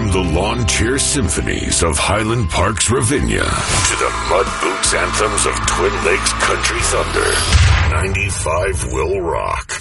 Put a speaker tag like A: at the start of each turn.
A: From the lawn chair symphonies of Highland Park's Ravinia to the mud boots anthems of Twin Lakes Country Thunder, 95 will rock.